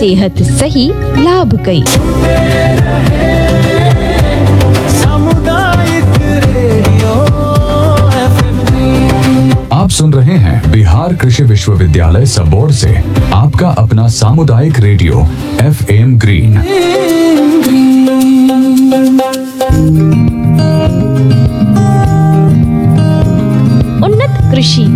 सेहत सही लाभ कई। आप सुन रहे हैं बिहार कृषि विश्वविद्यालय सबौर से आपका अपना सामुदायिक रेडियो FM ग्रीन। उन्नत कृषि।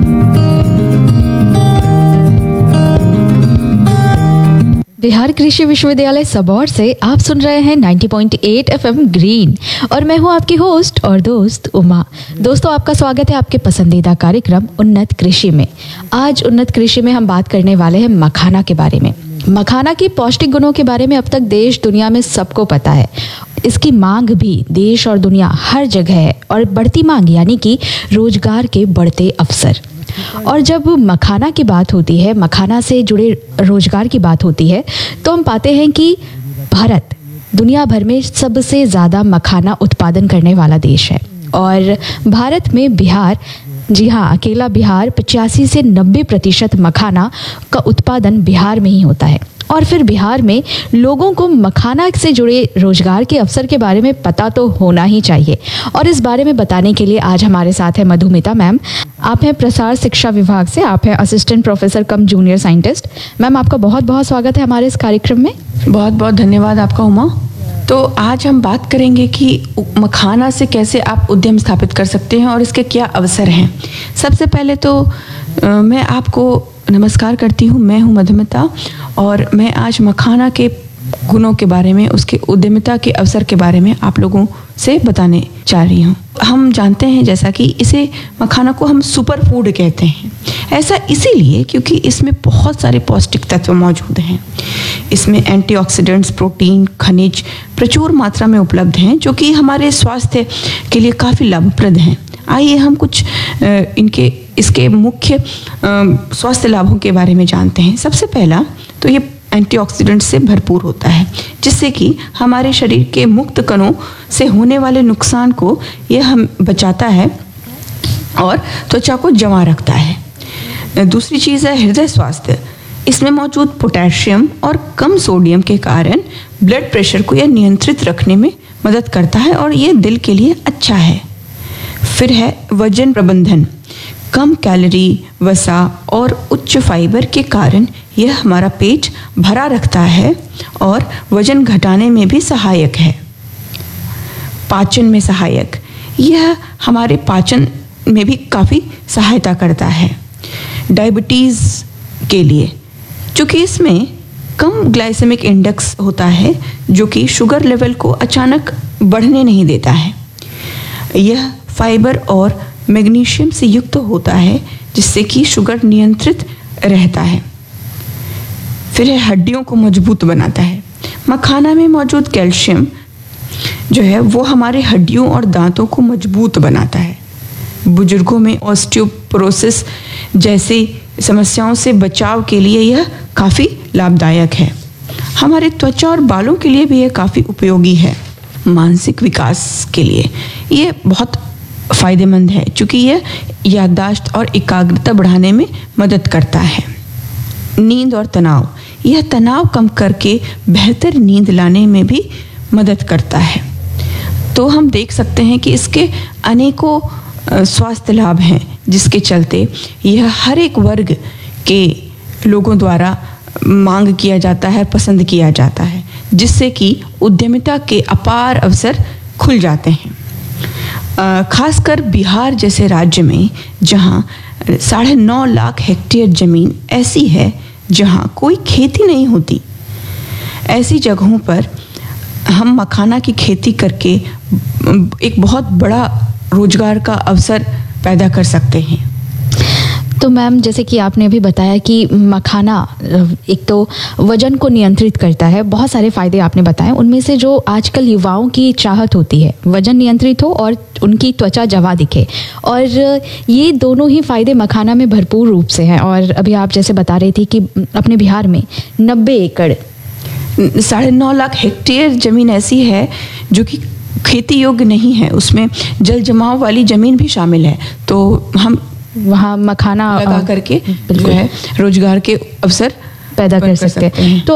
बिहार कृषि विश्वविद्यालय सबौर से आप सुन रहे हैं 90.8 FM ग्रीन और मैं हूं आपकी होस्ट और दोस्त उमा। दोस्तों, आपका स्वागत है आपके पसंदीदा कार्यक्रम उन्नत कृषि में। आज उन्नत कृषि में हम बात करने वाले हैं मखाना के बारे में। मखाना की पौष्टिक गुणों के बारे में अब तक देश दुनिया में सबको पता है। इसकी मांग भी देश और दुनिया हर जगह है और बढ़ती मांग यानी कि रोजगार के बढ़ते अवसर। और जब मखाना की बात होती है, मखाना से जुड़े रोजगार की बात होती है, तो हम पाते हैं कि भारत दुनिया भर में सबसे ज़्यादा मखाना उत्पादन करने वाला देश है। और भारत में बिहार, जी हाँ, अकेला बिहार 85 से 90% मखाना का उत्पादन बिहार में ही होता है। और फिर बिहार में लोगों को मखाना से जुड़े रोजगार के अवसर के बारे में पता तो होना ही चाहिए। और इस बारे में बताने के लिए आज हमारे साथ है मधुमिता मैम। आप हैं प्रसार शिक्षा विभाग से, आप हैं असिस्टेंट प्रोफेसर कम जूनियर साइंटिस्ट। मैम, आपका बहुत बहुत स्वागत है हमारे इस कार्यक्रम में। बहुत बहुत धन्यवाद आपका उमा। तो आज हम बात करेंगे कि मखाना से कैसे आप उद्यम स्थापित कर सकते हैं और इसके क्या अवसर हैं। सबसे पहले तो मैं आपको नमस्कार करती हूँ। मैं हूँ मधुमिता और मैं आज मखाना के गुणों के बारे में, उसके उद्यमिता के अवसर के बारे में आप लोगों से बताने जा रही हूँ। हम जानते हैं जैसा कि इसे मखाना को हम सुपर फूड कहते हैं। ऐसा इसीलिए क्योंकि इसमें बहुत सारे पौष्टिक तत्व मौजूद हैं। इसमें एंटीऑक्सीडेंट्स, प्रोटीन, खनिज प्रचुर मात्रा में उपलब्ध हैं जो कि हमारे स्वास्थ्य के लिए काफ़ी लाभप्रद हैं। आइए हम कुछ इसके मुख्य स्वास्थ्य लाभों के बारे में जानते हैं। सबसे पहला तो ये एंटीऑक्सीडेंट से भरपूर होता है, जिससे कि हमारे शरीर के मुक्त कणों से होने वाले नुकसान को यह हम बचाता है और त्वचा को जमा रखता है। दूसरी चीज़ है हृदय स्वास्थ्य। इसमें मौजूद पोटेशियम और कम सोडियम के कारण ब्लड प्रेशर को यह नियंत्रित रखने में मदद करता है और ये दिल के लिए अच्छा है। फिर है वजन प्रबंधन। कम कैलोरी, वसा और उच्च फाइबर के कारण यह हमारा पेट भरा रखता है और वजन घटाने में भी सहायक है। पाचन में सहायक, यह हमारे पाचन में भी काफ़ी सहायता करता है। डायबिटीज़ के लिए, चूँकि इसमें कम ग्लाइसेमिक इंडेक्स होता है जो कि शुगर लेवल को अचानक बढ़ने नहीं देता है। यह फाइबर और मैग्नीशियम से युक्त होता है जिससे कि शुगर नियंत्रित रहता है। फिर हड्डियों को मजबूत बनाता है। मखाना में मौजूद कैल्शियम जो है वो हमारे हड्डियों और दांतों को मजबूत बनाता है। बुजुर्गों में ऑस्टियोपोरोसिस जैसी समस्याओं से बचाव के लिए यह काफ़ी लाभदायक है। हमारे त्वचा और बालों के लिए भी यह काफ़ी उपयोगी है। मानसिक विकास के लिए ये बहुत फ़ायदेमंद है क्योंकि यह याददाश्त और एकाग्रता बढ़ाने में मदद करता है। नींद और तनाव, यह तनाव कम करके बेहतर नींद लाने में भी मदद करता है। तो हम देख सकते हैं कि इसके अनेकों स्वास्थ्य लाभ हैं जिसके चलते यह हर एक वर्ग के लोगों द्वारा मांग किया जाता है, पसंद किया जाता है, जिससे कि उद्यमिता के अपार अवसर खुल जाते हैं। खासकर बिहार जैसे राज्य में जहां 9.5 लाख हेक्टेयर ज़मीन ऐसी है जहां कोई खेती नहीं होती, ऐसी जगहों पर हम मखाना की खेती करके एक बहुत बड़ा रोजगार का अवसर पैदा कर सकते हैं। तो मैम, जैसे कि आपने अभी बताया कि मखाना एक तो वजन को नियंत्रित करता है, बहुत सारे फ़ायदे आपने बताए। उनमें से जो आजकल युवाओं की चाहत होती है वजन नियंत्रित हो और उनकी त्वचा जवा दिखे, और ये दोनों ही फ़ायदे मखाना में भरपूर रूप से हैं। और अभी आप जैसे बता रही थी कि अपने बिहार में 90 एकड़ 9.5 लाख हेक्टेयर ज़मीन ऐसी है जो कि खेती योग्य नहीं है, उसमें जल जमाव वाली ज़मीन भी शामिल है। तो हम वहाँ मखाना लगा करके जो है रोजगार के अवसर पैदा कर सकते हैं। तो